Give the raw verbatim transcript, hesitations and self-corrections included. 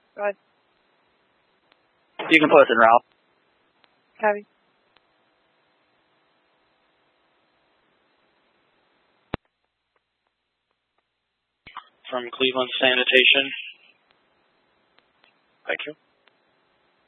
Go ahead. You can put us in route. Copy. From Cleveland Sanitation. Thank you.